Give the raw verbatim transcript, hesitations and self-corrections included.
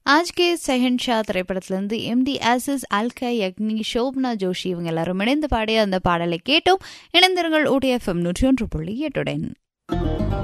ஆஜ் K Shahenshah திரைப்படத்திலிருந்து M D as is, Alka யக்னி, Shobana Joshi இவங்க எல்லாரும் இணைந்து பாடிய அந்த பாடலை கேட்டோம். இணைந்திருங்கள் ஊட்டி எஃப்எம் நூற்றி ஒன்று புள்ளி எட்டுடன்.